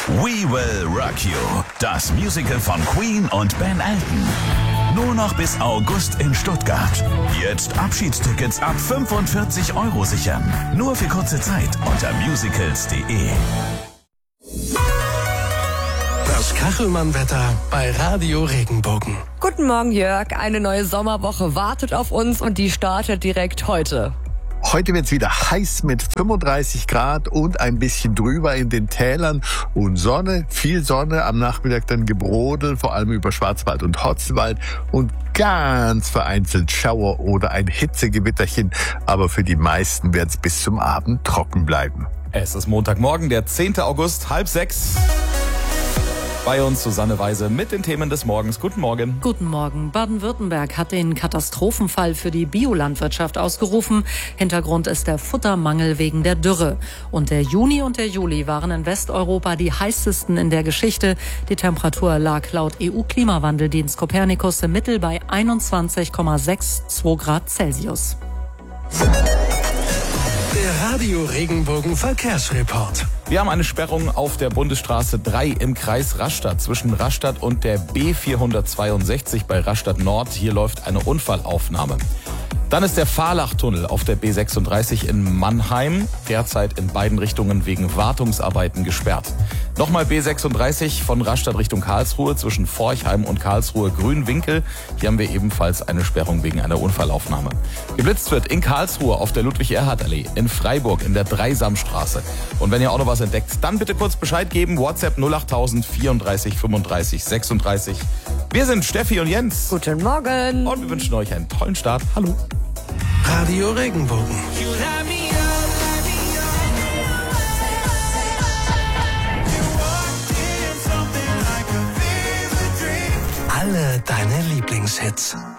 We Will Rock You, das Musical von Queen und Ben Elton. Nur noch bis August in Stuttgart. Jetzt Abschiedstickets ab 45 € sichern. Nur für kurze Zeit unter musicals.de. Das Kachelmann-Wetter bei Radio Regenbogen. Guten Morgen, Jörg. Eine neue Sommerwoche wartet auf uns und die startet direkt heute. Heute wird's wieder heiß mit 35 Grad und ein bisschen drüber in den Tälern und Sonne, viel Sonne, am Nachmittag dann Gebrodel, vor allem über Schwarzwald und Hotzenwald und ganz vereinzelt Schauer oder ein Hitzegewitterchen, aber für die meisten wird's bis zum Abend trocken bleiben. Es ist Montagmorgen, der 10. August, 5:30. Bei uns Susanne Weise mit den Themen des Morgens. Guten Morgen. Guten Morgen. Baden-Württemberg hat den Katastrophenfall für die Biolandwirtschaft ausgerufen. Hintergrund ist der Futtermangel wegen der Dürre. Und der Juni und der Juli waren in Westeuropa die heißesten in der Geschichte. Die Temperatur lag laut EU-Klimawandeldienst Copernicus im Mittel bei 21,62 Grad Celsius. Der Radio Regenbogen Verkehrsreport. Wir haben eine Sperrung auf der Bundesstraße 3 im Kreis Rastatt zwischen Rastatt und der B462 bei Rastatt Nord. Hier läuft eine Unfallaufnahme. Dann ist der Fahrlachtunnel auf der B36 in Mannheim derzeit in beiden Richtungen wegen Wartungsarbeiten gesperrt. Nochmal B36 von Rastatt Richtung Karlsruhe zwischen Forchheim und Karlsruhe-Grünwinkel. Hier haben wir ebenfalls eine Sperrung wegen einer Unfallaufnahme. Geblitzt wird in Karlsruhe auf der Ludwig-Erhard-Allee, in Freiburg in der Dreisamstraße. Und wenn ihr auch noch was entdeckt, dann bitte kurz Bescheid geben. WhatsApp 08000 34 35 36. Wir sind Steffi und Jens. Guten Morgen. Und wir wünschen euch einen tollen Start. Hallo. Radio Regenbogen. Alle deine Lieblingshits.